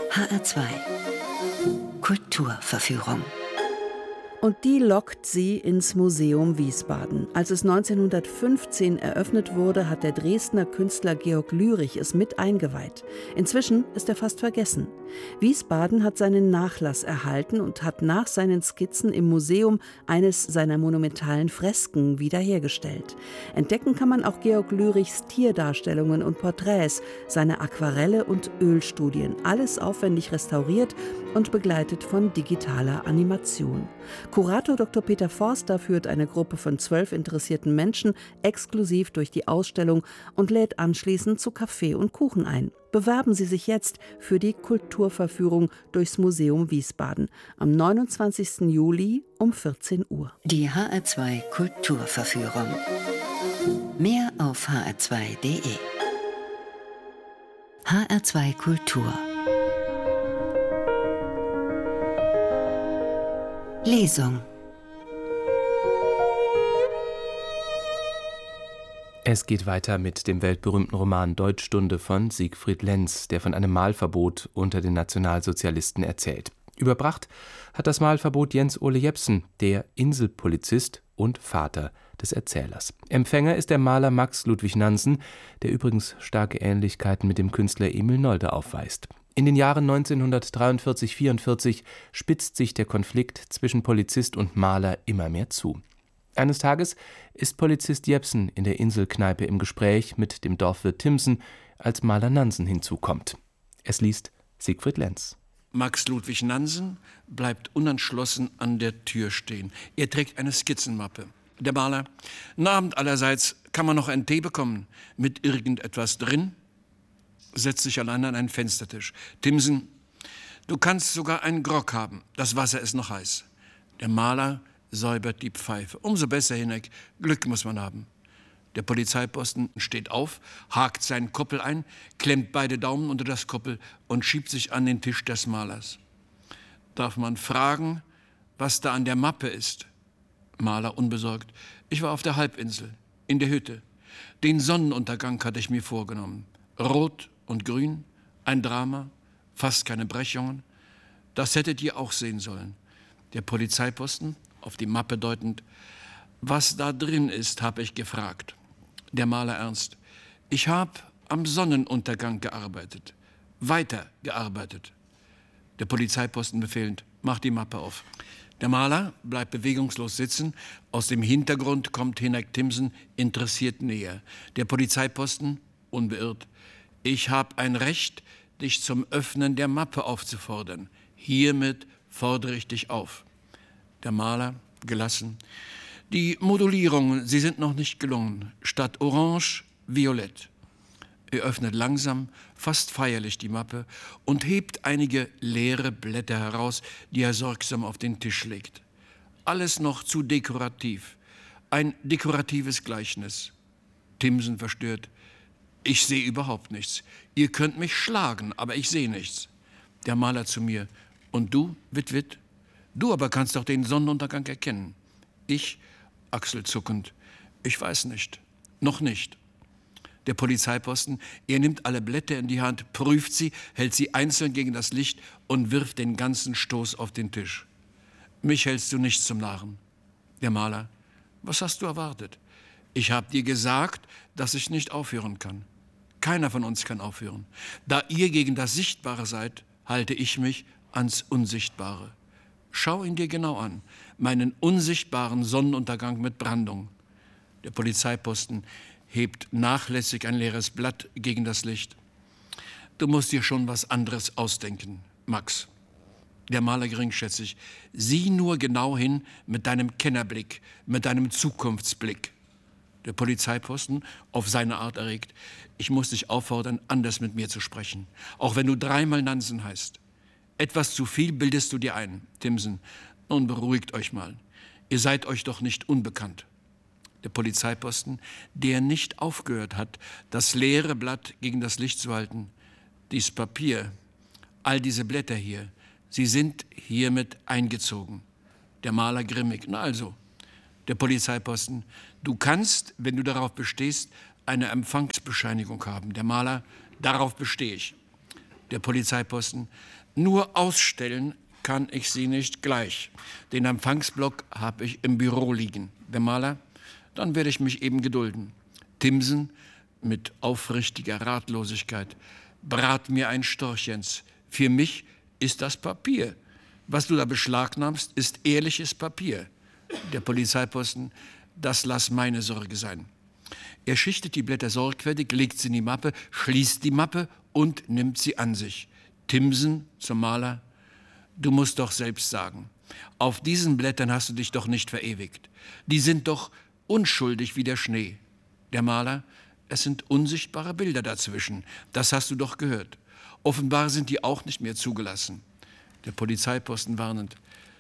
HR2 Kulturverführung. Und die lockt sie ins Museum Wiesbaden. Als es 1915 eröffnet wurde, hat der Dresdner Künstler Georg Lürich es mit eingeweiht. Inzwischen ist er fast vergessen. Wiesbaden hat seinen Nachlass erhalten und hat nach seinen Skizzen im Museum eines seiner monumentalen Fresken wiederhergestellt. Entdecken kann man auch Georg Lürichs Tierdarstellungen und Porträts, seine Aquarelle und Ölstudien. Alles aufwendig restauriert und begleitet von digitaler Animation. Kurator Dr. Peter Forster führt eine Gruppe von 12 interessierten Menschen exklusiv durch die Ausstellung und lädt anschließend zu Kaffee und Kuchen ein. Bewerben Sie sich jetzt für die Kulturverführung durchs Museum Wiesbaden am 29. Juli um 14 Uhr. Die HR2 Kulturverführung. Mehr auf hr2.de. HR2 Kultur. Lesung. Es geht weiter mit dem weltberühmten Roman Deutschstunde von Siegfried Lenz, der von einem Malverbot unter den Nationalsozialisten erzählt. Überbracht hat das Malverbot Jens Ole Jepsen, der Inselpolizist und Vater des Erzählers. Empfänger ist der Maler Max Ludwig Nansen, der übrigens starke Ähnlichkeiten mit dem Künstler Emil Nolde aufweist. In den Jahren 1943/44 spitzt sich der Konflikt zwischen Polizist und Maler immer mehr zu. Eines Tages ist Polizist Jepsen in der Inselkneipe im Gespräch mit dem Dorfwirt Timmsen, als Maler Nansen hinzukommt. Es liest Siegfried Lenz. Max Ludwig Nansen bleibt unentschlossen an der Tür stehen. Er trägt eine Skizzenmappe. Der Maler: »Guten Abend allerseits. Kann man noch einen Tee bekommen? Mit irgendetwas drin?« Setzt sich allein an einen Fenstertisch. Timmsen: »Du kannst sogar einen Grog haben. Das Wasser ist noch heiß.« Der Maler säubert die Pfeife. »Umso besser, Hineck. Glück muss man haben.« Der Polizeiposten steht auf, hakt seinen Koppel ein, klemmt beide Daumen unter das Koppel und schiebt sich an den Tisch des Malers. »Darf man fragen, was da an der Mappe ist?« Maler unbesorgt: »Ich war auf der Halbinsel, in der Hütte. Den Sonnenuntergang hatte ich mir vorgenommen. Rot und grün, ein Drama, fast keine Brechungen. Das hättet ihr auch sehen sollen.« Der Polizeiposten, auf die Mappe deutend: »Was da drin ist, habe ich gefragt.« Der Maler ernst: »Ich habe am Sonnenuntergang gearbeitet. Weiter gearbeitet.« Der Polizeiposten befehlend: »Mach die Mappe auf.« Der Maler bleibt bewegungslos sitzen. Aus dem Hintergrund kommt Hineck Timmsen interessiert näher. Der Polizeiposten, unbeirrt: »Ich habe ein Recht, dich zum Öffnen der Mappe aufzufordern. Hiermit fordere ich dich auf.« Der Maler, gelassen: »Die Modulierungen, sie sind noch nicht gelungen. Statt Orange, Violett.« Er öffnet langsam, fast feierlich die Mappe und hebt einige leere Blätter heraus, die er sorgsam auf den Tisch legt. Alles noch zu dekorativ. Ein dekoratives Gleichnis. Timmsen verstört: »Ich sehe überhaupt nichts. Ihr könnt mich schlagen, aber ich sehe nichts.« Der Maler zu mir: »Und du, Witwit? Du aber kannst doch den Sonnenuntergang erkennen.« Ich, achselzuckend: »Ich weiß nicht. Noch nicht.« Der Polizeiposten: Er nimmt alle Blätter in die Hand, prüft sie, hält sie einzeln gegen das Licht und wirft den ganzen Stoß auf den Tisch. »Mich hältst du nicht zum Narren.« Der Maler: »Was hast du erwartet? Ich habe dir gesagt, dass ich nicht aufhören kann. Keiner von uns kann aufhören. Da ihr gegen das Sichtbare seid, halte ich mich ans Unsichtbare. Schau ihn dir genau an, meinen unsichtbaren Sonnenuntergang mit Brandung.« Der Polizeiposten hebt nachlässig ein leeres Blatt gegen das Licht. »Du musst dir schon was anderes ausdenken, Max.« Der Maler geringschätzig: »Sieh nur genau hin mit deinem Kennerblick, mit deinem Zukunftsblick.« Der Polizeiposten, auf seine Art erregt: »Ich muss dich auffordern, anders mit mir zu sprechen, auch wenn du 3-mal Nansen heißt. Etwas zu viel bildest du dir ein, Timmsen. Nun beruhigt euch mal. Ihr seid euch doch nicht unbekannt.« Der Polizeiposten, der nicht aufgehört hat, das leere Blatt gegen das Licht zu halten: »Dies Papier, all diese Blätter hier, sie sind hiermit eingezogen.« Der Maler grimmig: »Na also.« Der Polizeiposten: »Du kannst, wenn du darauf bestehst, eine Empfangsbescheinigung haben.« Der Maler: »Darauf bestehe ich.« Der Polizeiposten: Nur ausstellen kann ich sie nicht gleich. Den Empfangsblock habe ich im Büro liegen. Der Maler? Dann werde ich mich eben gedulden. Timmsen mit aufrichtiger Ratlosigkeit. Brat mir ein Storch, Jens. Für mich ist das Papier. Was du da beschlagnahmst, ist ehrliches Papier. Der Polizeiposten, das lass meine Sorge sein. Er schichtet die Blätter sorgfältig, legt sie in die Mappe, schließt die Mappe und nimmt sie an sich. Timmsen zum Maler: Du musst doch selbst sagen, auf diesen Blättern hast du dich doch nicht verewigt. Die sind doch unschuldig wie der Schnee. Der Maler: Es sind unsichtbare Bilder dazwischen. Das hast du doch gehört. Offenbar sind die auch nicht mehr zugelassen. Der Polizeiposten warnend: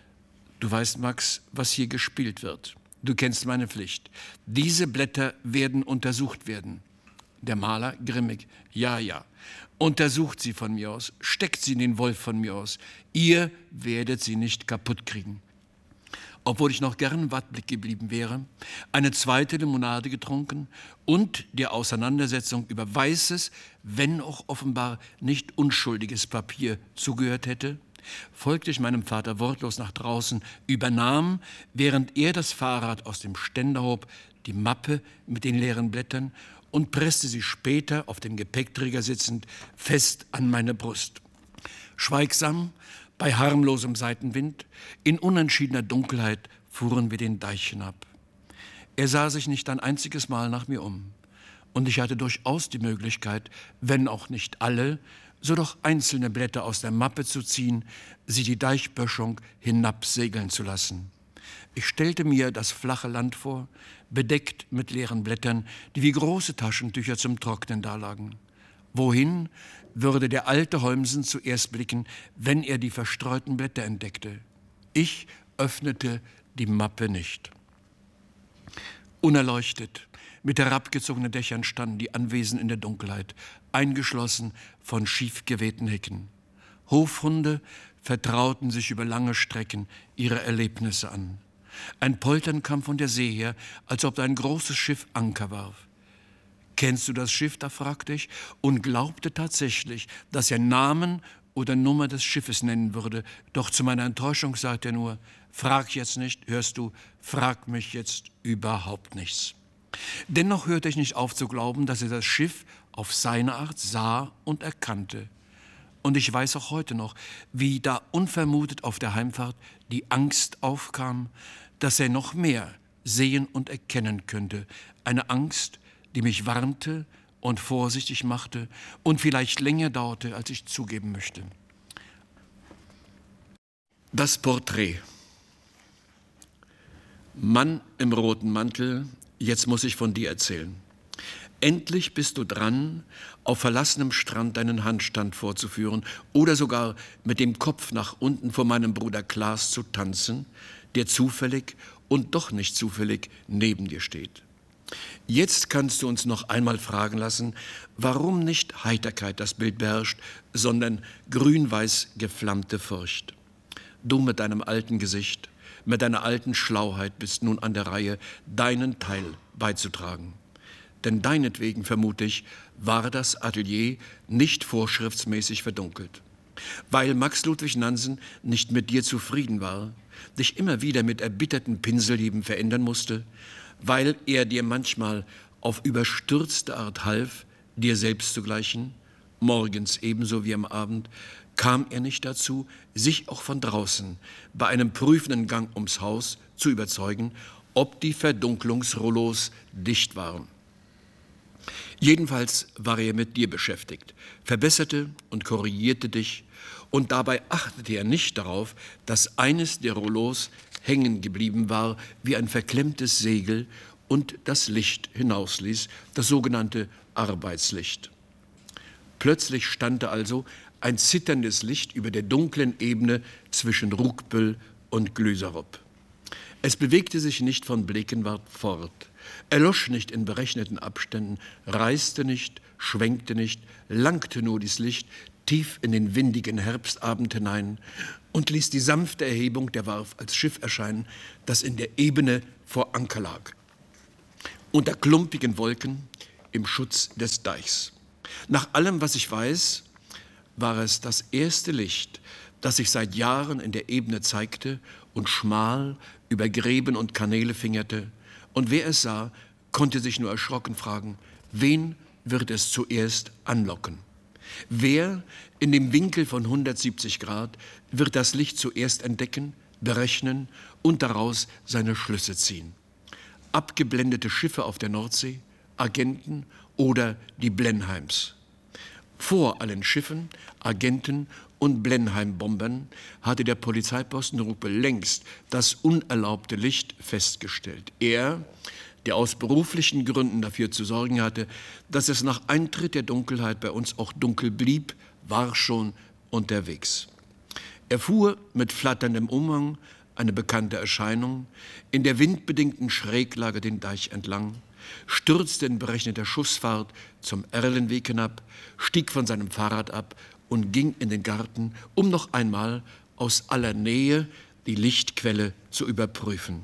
Du weißt, Max, was hier gespielt wird. Du kennst meine Pflicht. Diese Blätter werden untersucht werden. Der Maler grimmig: Ja, ja. Untersucht sie von mir aus. Steckt sie in den Wolf von mir aus. Ihr werdet sie nicht kaputt kriegen. Obwohl ich noch gern wattblick geblieben wäre, eine zweite Limonade getrunken und der Auseinandersetzung über weißes, wenn auch offenbar nicht unschuldiges Papier zugehört hätte, folgte ich meinem Vater wortlos nach draußen, übernahm, während er das Fahrrad aus dem Ständer hob, die Mappe mit den leeren Blättern und presste sie später, auf dem Gepäckträger sitzend, fest an meine Brust. Schweigsam, bei harmlosem Seitenwind, in unentschiedener Dunkelheit fuhren wir den Deich hinab. Er sah sich nicht ein einziges Mal nach mir um. Und ich hatte durchaus die Möglichkeit, wenn auch nicht alle, so doch einzelne Blätter aus der Mappe zu ziehen, sie die Deichböschung hinabsegeln zu lassen. Ich stellte mir das flache Land vor, bedeckt mit leeren Blättern, die wie große Taschentücher zum Trocknen dalagen. Wohin würde der alte Holmsen zuerst blicken, wenn er die verstreuten Blätter entdeckte? Ich öffnete die Mappe nicht. Unerleuchtet, mit herabgezogenen Dächern standen die Anwesen in der Dunkelheit, eingeschlossen von schief gewehten Hecken. Hofhunde vertrauten sich über lange Strecken ihre Erlebnisse an. Ein Poltern kam von der See her, als ob da ein großes Schiff Anker warf. »Kennst du das Schiff?« da fragte ich und glaubte tatsächlich, dass er Namen oder Nummer des Schiffes nennen würde. Doch zu meiner Enttäuschung sagte er nur: »Frag jetzt nicht, hörst du, frag mich jetzt überhaupt nichts.« Dennoch hörte ich nicht auf zu glauben, dass er das Schiff auf seine Art sah und erkannte. Und ich weiß auch heute noch, wie da unvermutet auf der Heimfahrt die Angst aufkam, dass er noch mehr sehen und erkennen könnte. Eine Angst, die mich warnte und vorsichtig machte und vielleicht länger dauerte, als ich zugeben möchte. Das Porträt. Mann im roten Mantel, jetzt muss ich von dir erzählen. Endlich bist du dran, auf verlassenem Strand deinen Handstand vorzuführen oder sogar mit dem Kopf nach unten vor meinem Bruder Klaas zu tanzen, der zufällig und doch nicht zufällig neben dir steht. Jetzt kannst du uns noch einmal fragen lassen, warum nicht Heiterkeit das Bild beherrscht, sondern grün-weiß geflammte Furcht. Du mit deinem alten Gesicht, mit deiner alten Schlauheit bist nun an der Reihe, deinen Teil beizutragen. Denn deinetwegen, vermute ich, war das Atelier nicht vorschriftsmäßig verdunkelt. Weil Max Ludwig Nansen nicht mit dir zufrieden war, dich immer wieder mit erbitterten Pinselhieben verändern musste, weil er dir manchmal auf überstürzte Art half, dir selbst zu gleichen, morgens ebenso wie am Abend, kam er nicht dazu, sich auch von draußen bei einem prüfenden Gang ums Haus zu überzeugen, ob die Verdunklungsrollos dicht waren. Jedenfalls war er mit dir beschäftigt, verbesserte und korrigierte dich, und dabei achtete er nicht darauf, dass eines der Rollos hängen geblieben war wie ein verklemmtes Segel und das Licht hinausließ, das sogenannte Arbeitslicht. Plötzlich stand da also ein zitterndes Licht über der dunklen Ebene zwischen Rugbüll und Glüserup. Es bewegte sich nicht von Blekenwart fort, erlosch nicht in berechneten Abständen, reiste nicht, schwenkte nicht, langte nur dies Licht tief in den windigen Herbstabend hinein und ließ die sanfte Erhebung der Warf als Schiff erscheinen, das in der Ebene vor Anker lag. Unter klumpigen Wolken im Schutz des Deichs. Nach allem, was ich weiß, war es das erste Licht, das sich seit Jahren in der Ebene zeigte und schmal über Gräben und Kanäle fingerte. Und wer es sah, konnte sich nur erschrocken fragen, wen wird es zuerst anlocken? Wer in dem Winkel von 170 Grad wird das Licht zuerst entdecken, berechnen und daraus seine Schlüsse ziehen? Abgeblendete Schiffe auf der Nordsee, Agenten oder die Blenheims? Vor allen Schiffen, Agenten und Blenheim-Bombern hatte der Polizeiposten Ruppel längst das unerlaubte Licht festgestellt. Er, der aus beruflichen Gründen dafür zu sorgen hatte, dass es nach Eintritt der Dunkelheit bei uns auch dunkel blieb, war schon unterwegs. Er fuhr mit flatterndem Umhang, eine bekannte Erscheinung, in der windbedingten Schräglage den Deich entlang, stürzte in berechneter Schussfahrt zum Erlenweg hinab, stieg von seinem Fahrrad ab und ging in den Garten, um noch einmal aus aller Nähe die Lichtquelle zu überprüfen.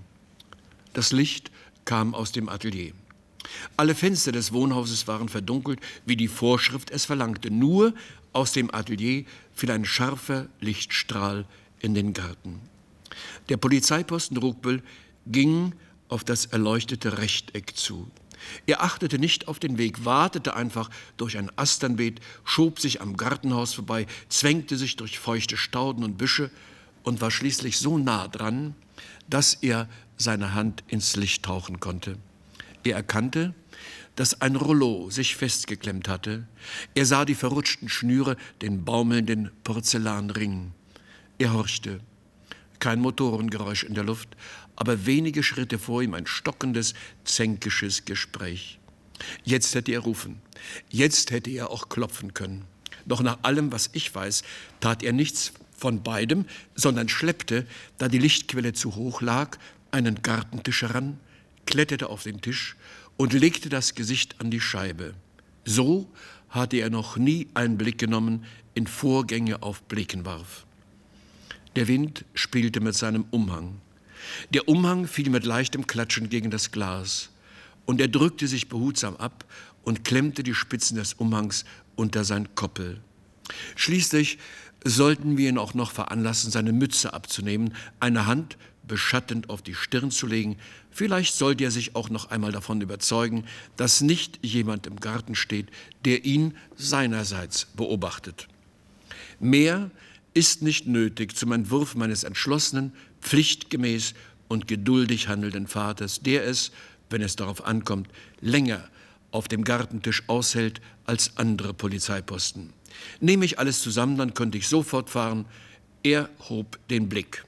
Das Licht kam aus dem Atelier. Alle Fenster des Wohnhauses waren verdunkelt, wie die Vorschrift es verlangte. Nur aus dem Atelier fiel ein scharfer Lichtstrahl in den Garten. Der Polizeiposten Rugbel ging auf das erleuchtete Rechteck zu. Er achtete nicht auf den Weg, wartete einfach durch ein Asternbeet, schob sich am Gartenhaus vorbei, zwängte sich durch feuchte Stauden und Büsche und war schließlich so nah dran, dass er seine Hand ins Licht tauchen konnte. Er erkannte, dass ein Rollo sich festgeklemmt hatte. Er sah die verrutschten Schnüre, den baumelnden Porzellanring. Er horchte. Kein Motorengeräusch in der Luft, aber wenige Schritte vor ihm ein stockendes, zänkisches Gespräch. Jetzt hätte er rufen. Jetzt hätte er auch klopfen können. Doch nach allem, was ich weiß, tat er nichts von beidem, sondern schleppte, da die Lichtquelle zu hoch lag, einen Gartentisch heran, kletterte auf den Tisch und legte das Gesicht an die Scheibe. So hatte er noch nie Einblick genommen in Vorgänge auf Blekenwarf. Der Wind spielte mit seinem Umhang. Der Umhang fiel mit leichtem Klatschen gegen das Glas und er drückte sich behutsam ab und klemmte die Spitzen des Umhangs unter sein Koppel. Schließlich sollten wir ihn auch noch veranlassen, seine Mütze abzunehmen, eine Hand beschattend auf die Stirn zu legen. Vielleicht sollte er sich auch noch einmal davon überzeugen, dass nicht jemand im Garten steht, der ihn seinerseits beobachtet. Mehr ist nicht nötig zum Entwurf meines entschlossenen, pflichtgemäß und geduldig handelnden Vaters, der es, wenn es darauf ankommt, länger auf dem Gartentisch aushält als andere Polizeiposten. Nehme ich alles zusammen, dann könnte ich sofort fahren. Er hob den Blick.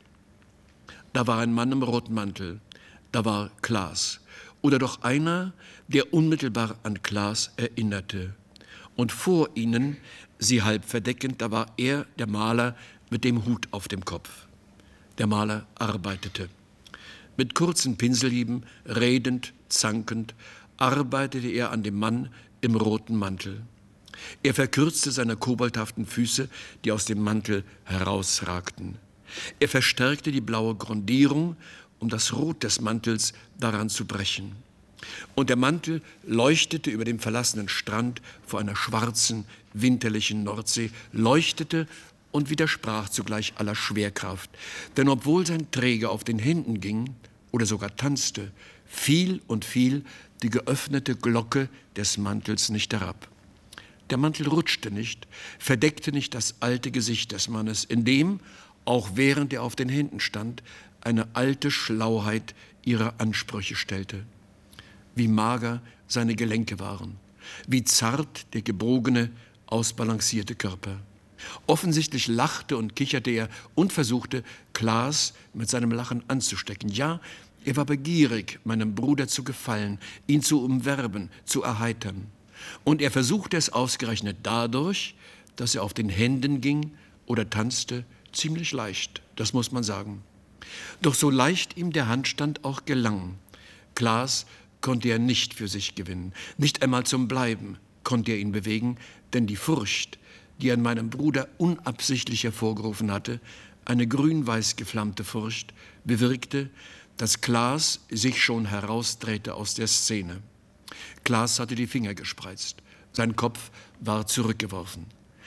Da war ein Mann im roten Mantel, da war Klaas, oder doch einer, der unmittelbar an Klaas erinnerte. Und vor ihnen, sie halb verdeckend, da war er, der Maler, mit dem Hut auf dem Kopf. Der Maler arbeitete. Mit kurzen Pinselhieben, redend, zankend, arbeitete er an dem Mann im roten Mantel. Er verkürzte seine koboldhaften Füße, die aus dem Mantel herausragten. Er verstärkte die blaue Grundierung, um das Rot des Mantels daran zu brechen. Und der Mantel leuchtete über dem verlassenen Strand vor einer schwarzen, winterlichen Nordsee, leuchtete und widersprach zugleich aller Schwerkraft. Denn obwohl sein Träger auf den Händen ging oder sogar tanzte, fiel und fiel die geöffnete Glocke des Mantels nicht herab. Der Mantel rutschte nicht, verdeckte nicht das alte Gesicht des Mannes, in dem, auch während er auf den Händen stand, eine alte Schlauheit ihre Ansprüche stellte. Wie mager seine Gelenke waren, wie zart der gebogene, ausbalancierte Körper. Offensichtlich lachte und kicherte er und versuchte, Klaas mit seinem Lachen anzustecken. Ja, er war begierig, meinem Bruder zu gefallen, ihn zu umwerben, zu erheitern. Und er versuchte es ausgerechnet dadurch, dass er auf den Händen ging oder tanzte, ziemlich leicht, das muss man sagen. Doch so leicht ihm der Handstand auch gelang, Klaas konnte er nicht für sich gewinnen, nicht einmal zum Bleiben konnte er ihn bewegen, denn die Furcht, die er in meinem Bruder unabsichtlich hervorgerufen hatte, eine grün-weiß geflammte Furcht, bewirkte, dass Klaas sich schon herausdrehte aus der Szene. Klaas hatte die Finger gespreizt, sein Kopf war zurückgeworfen.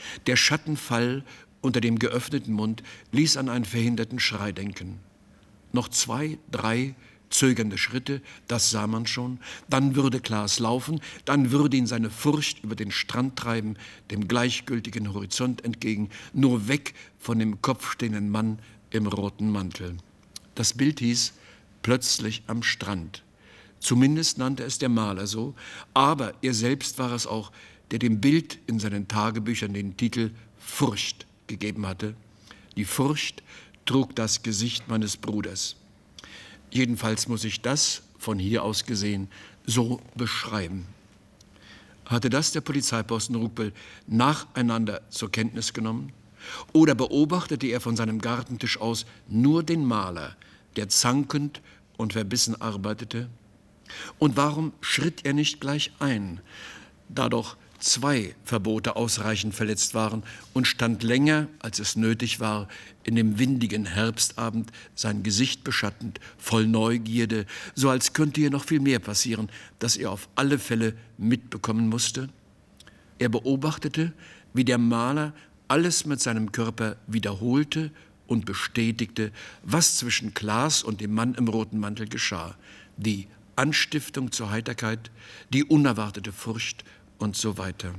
Der Schattenfall unter dem geöffneten Mund ließ an einen verhinderten Schrei denken. Noch 2, 3 zögernde Schritte, das sah man schon, dann würde Klaas laufen, dann würde ihn seine Furcht über den Strand treiben, dem gleichgültigen Horizont entgegen, nur weg von dem kopfstehenden Mann im roten Mantel. Das Bild hieß Plötzlich am Strand. Zumindest nannte es der Maler so, aber er selbst war es auch, der dem Bild in seinen Tagebüchern den Titel Furcht gegeben hatte. Die Furcht trug das Gesicht meines Bruders. Jedenfalls muss ich das, von hier aus gesehen, so beschreiben. Hatte das der Polizeiposten Ruckbüll nacheinander zur Kenntnis genommen? Oder beobachtete er von seinem Gartentisch aus nur den Maler, der zankend und verbissen arbeitete? Und warum schritt er nicht gleich ein, da doch 2 Verbote ausreichend verletzt waren, und stand länger, als es nötig war, in dem windigen Herbstabend, sein Gesicht beschattend, voll Neugierde, so als könnte hier noch viel mehr passieren, das er auf alle Fälle mitbekommen musste? Er beobachtete, wie der Maler alles mit seinem Körper wiederholte und bestätigte, was zwischen Klaas und dem Mann im roten Mantel geschah. Die Anstiftung zur Heiterkeit, die unerwartete Furcht und so weiter.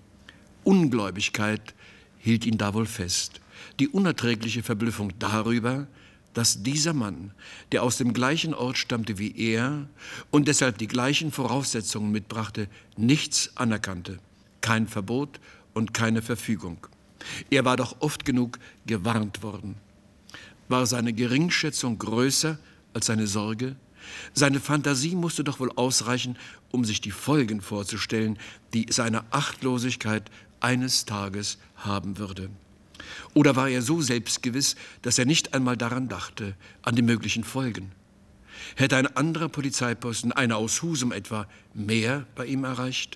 Ungläubigkeit hielt ihn da wohl fest. Die unerträgliche Verblüffung darüber, dass dieser Mann, der aus dem gleichen Ort stammte wie er und deshalb die gleichen Voraussetzungen mitbrachte, nichts anerkannte, kein Verbot und keine Verfügung. Er war doch oft genug gewarnt worden. War seine Geringschätzung größer als seine Sorge? Seine Fantasie musste doch wohl ausreichen, um sich die Folgen vorzustellen, die seine Achtlosigkeit eines Tages haben würde. Oder war er so selbstgewiss, dass er nicht einmal daran dachte, an die möglichen Folgen? Hätte ein anderer Polizeiposten, einer aus Husum etwa, mehr bei ihm erreicht?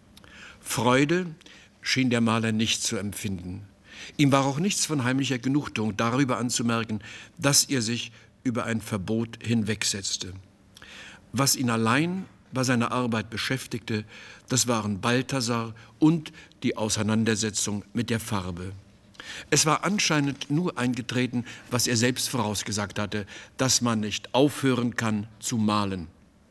Freude schien der Maler nicht zu empfinden. Ihm war auch nichts von heimlicher Genugtuung darüber anzumerken, dass er sich über ein Verbot hinwegsetzte. Was ihn allein bei seiner Arbeit beschäftigte, das waren Balthasar und die Auseinandersetzung mit der Farbe. Es war anscheinend nur eingetreten, was er selbst vorausgesagt hatte, dass man nicht aufhören kann zu malen.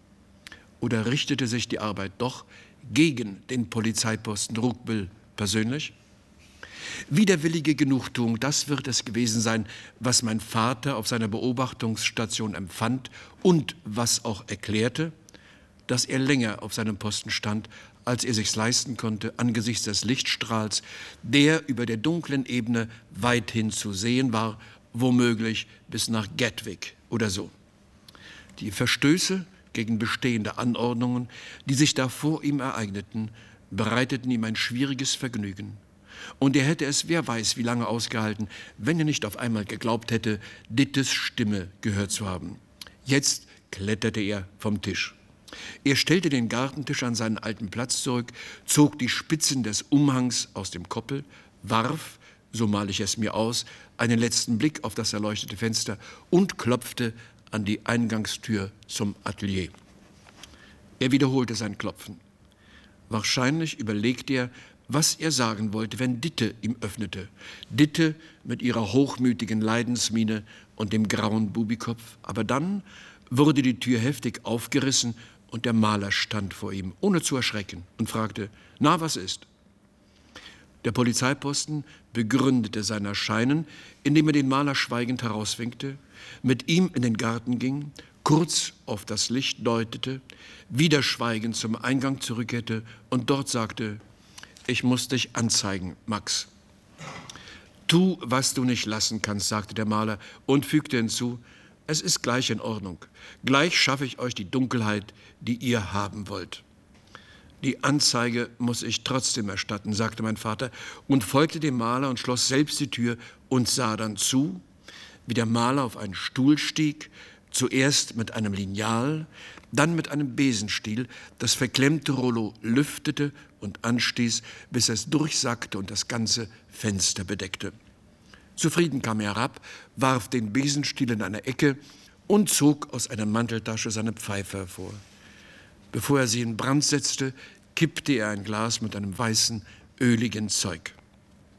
Oder richtete sich die Arbeit doch gegen den Polizeiposten Ruckbüll persönlich? Widerwillige Genugtuung, das wird es gewesen sein, was mein Vater auf seiner Beobachtungsstation empfand und was auch erklärte, dass er länger auf seinem Posten stand, als er sich's leisten konnte, angesichts des Lichtstrahls, der über der dunklen Ebene weithin zu sehen war, womöglich bis nach Gatwick oder so. Die Verstöße gegen bestehende Anordnungen, die sich da vor ihm ereigneten, bereiteten ihm ein schwieriges Vergnügen. Und er hätte es, wer weiß, wie lange ausgehalten, wenn er nicht auf einmal geglaubt hätte, Dittes Stimme gehört zu haben. Jetzt kletterte er vom Tisch. Er stellte den Gartentisch an seinen alten Platz zurück, zog die Spitzen des Umhangs aus dem Koppel, warf, so male ich es mir aus, einen letzten Blick auf das erleuchtete Fenster und klopfte an die Eingangstür zum Atelier. Er wiederholte sein Klopfen. Wahrscheinlich überlegte er, was er sagen wollte, wenn Ditte ihm öffnete. Ditte mit ihrer hochmütigen Leidensmiene und dem grauen Bubikopf. Aber dann wurde die Tür heftig aufgerissen und der Maler stand vor ihm, ohne zu erschrecken, und fragte, »Na, was ist?« Der Polizeiposten begründete sein Erscheinen, indem er den Maler schweigend herauswinkte, mit ihm in den Garten ging, kurz auf das Licht deutete, wieder schweigend zum Eingang zurückkehrte und dort sagte, »Ich muss dich anzeigen, Max.« »Tu, was du nicht lassen kannst«, sagte der Maler und fügte hinzu, »es ist gleich in Ordnung. Gleich schaffe ich euch die Dunkelheit, die ihr haben wollt.« »Die Anzeige muss ich trotzdem erstatten«, sagte mein Vater und folgte dem Maler und schloss selbst die Tür und sah dann zu, wie der Maler auf einen Stuhl stieg, zuerst mit einem Lineal, dann mit einem Besenstiel, das verklemmte Rollo lüftete und anstieß, bis es durchsackte und das ganze Fenster bedeckte. Zufrieden kam er herab, warf den Besenstiel in eine Ecke und zog aus einer Manteltasche seine Pfeife hervor. Bevor er sie in Brand setzte, kippte er ein Glas mit einem weißen, öligen Zeug.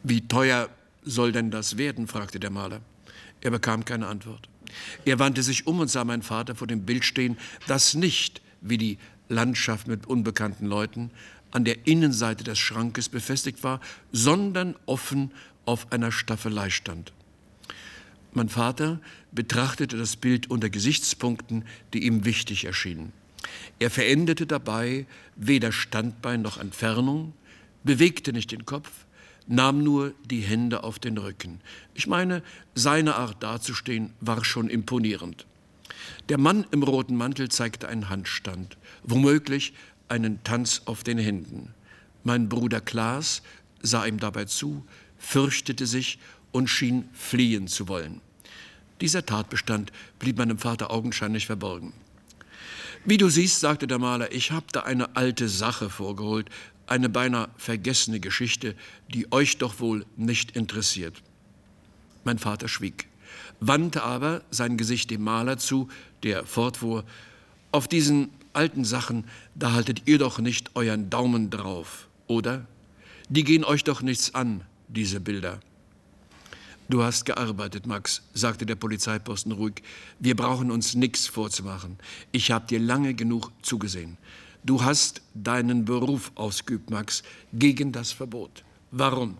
Wie teuer soll denn das werden? Fragte der Maler. Er bekam keine Antwort. Er wandte sich um und sah meinen Vater vor dem Bild stehen, das nicht, wie die Landschaft mit unbekannten Leuten, an der Innenseite des Schrankes befestigt war, sondern offen auf einer Staffelei stand. Mein Vater betrachtete das Bild unter Gesichtspunkten, die ihm wichtig erschienen. Er veränderte dabei weder Standbein noch Entfernung, bewegte nicht den Kopf, nahm nur die Hände auf den Rücken. Ich meine, seine Art dazustehen war schon imponierend. Der Mann im roten Mantel zeigte einen Handstand, womöglich einen Tanz auf den Händen. Mein Bruder Klaas sah ihm dabei zu, fürchtete sich und schien fliehen zu wollen. Dieser Tatbestand blieb meinem Vater augenscheinlich verborgen. Wie du siehst, sagte der Maler, ich habe da eine alte Sache vorgeholt, eine beinahe vergessene Geschichte, die euch doch wohl nicht interessiert. Mein Vater schwieg, wandte aber sein Gesicht dem Maler zu, der fortfuhr, auf diesen alten Sachen, da haltet ihr doch nicht euren Daumen drauf, oder? Die gehen euch doch nichts an, diese Bilder. Du hast gearbeitet, Max, sagte der Polizeiposten ruhig. Wir brauchen uns nichts vorzumachen. Ich habe dir lange genug zugesehen. Du hast deinen Beruf ausgeübt, Max, gegen das Verbot. Warum?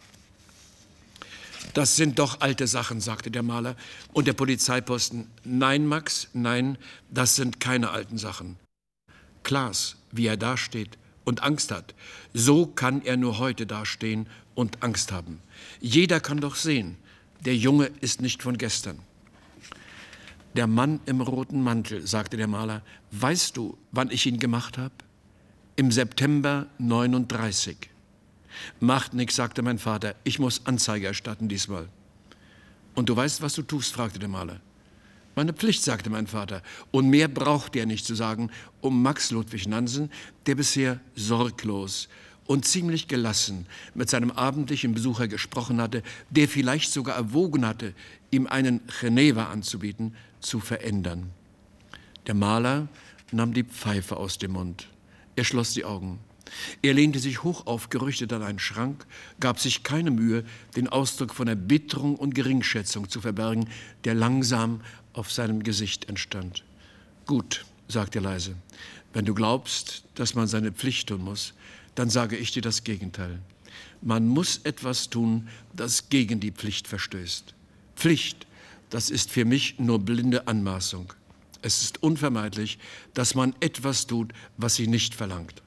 Das sind doch alte Sachen, sagte der Maler. Und der Polizeiposten, nein, Max, nein, das sind keine alten Sachen. Klaas, wie er dasteht und Angst hat, so kann er nur heute dastehen und Angst haben. Jeder kann doch sehen, der Junge ist nicht von gestern. Der Mann im roten Mantel, sagte der Maler, weißt du, wann ich ihn gemacht habe? Im September 39. Macht nichts, sagte mein Vater, ich muss Anzeige erstatten diesmal. Und du weißt, was du tust, fragte der Maler. Meine Pflicht, sagte mein Vater, und mehr braucht er nicht zu sagen, um Max Ludwig Nansen, der bisher sorglos und ziemlich gelassen mit seinem abendlichen Besucher gesprochen hatte, der vielleicht sogar erwogen hatte, ihm einen Geneva anzubieten, zu verändern. Der Maler nahm die Pfeife aus dem Mund. Er schloss die Augen. Er lehnte sich hoch aufgerichtet an einen Schrank, gab sich keine Mühe, den Ausdruck von Erbitterung und Geringschätzung zu verbergen, der langsam auf seinem Gesicht entstand. Gut, sagte er leise, wenn du glaubst, dass man seine Pflicht tun muss, dann sage ich dir das Gegenteil. Man muss etwas tun, das gegen die Pflicht verstößt. Pflicht, das ist für mich nur blinde Anmaßung. Es ist unvermeidlich, dass man etwas tut, was sie nicht verlangt.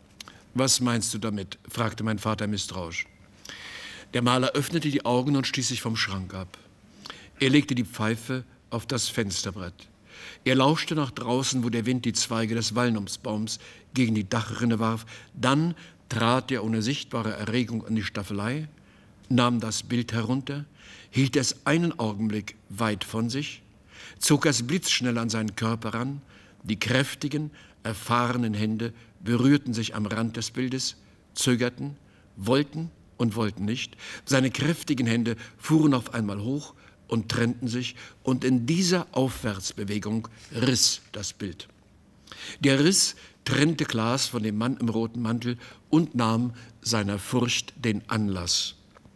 Was meinst du damit? Fragte mein Vater misstrauisch. Der Maler öffnete die Augen und stieß sich vom Schrank ab. Er legte die Pfeife auf das Fensterbrett. Er lauschte nach draußen, wo der Wind die Zweige des Walnussbaums gegen die Dachrinne warf. Dann trat er ohne sichtbare Erregung an die Staffelei, nahm das Bild herunter, hielt es einen Augenblick weit von sich, zog es blitzschnell an seinen Körper ran. Die kräftigen, erfahrenen Hände berührten sich am Rand des Bildes, zögerten, wollten und wollten nicht. Seine kräftigen Hände fuhren auf einmal hoch und trennten sich, und in dieser Aufwärtsbewegung riss das Bild. Der Riss trennte Klaas von dem Mann im roten Mantel und nahm seiner Furcht den Anlass.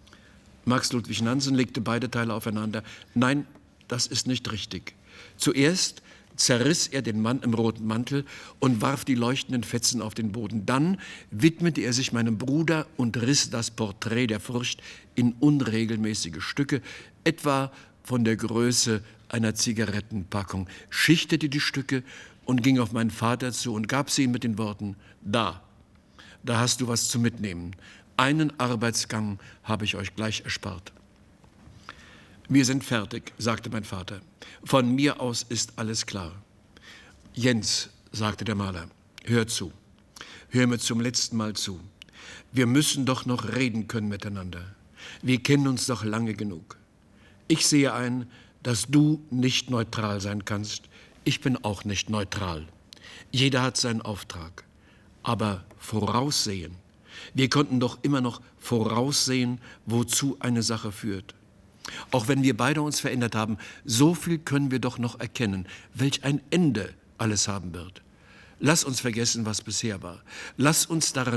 Max Ludwig Nansen legte beide Teile aufeinander. Nein, das ist nicht richtig. Zuerst zerriss er den Mann im roten Mantel und warf die leuchtenden Fetzen auf den Boden. Dann widmete er sich meinem Bruder und riss das Porträt der Furcht in unregelmäßige Stücke, etwa von der Größe einer Zigarettenpackung, schichtete die Stücke und ging auf meinen Vater zu und gab sie ihm mit den Worten, da hast du was zu mitnehmen. Einen Arbeitsgang habe ich euch gleich erspart. Wir sind fertig, sagte mein Vater. Von mir aus ist alles klar. Jens, sagte der Maler, hör zu. Hör mir zum letzten Mal zu. Wir müssen doch noch reden können miteinander. Wir kennen uns doch lange genug. Ich sehe ein, dass du nicht neutral sein kannst. Ich bin auch nicht neutral. Jeder hat seinen Auftrag. Aber voraussehen. Wir konnten doch immer noch voraussehen, wozu eine Sache führt. Auch wenn wir beide uns verändert haben, so viel können wir doch noch erkennen, welch ein Ende alles haben wird. Lass uns vergessen, was bisher war. Lass uns daran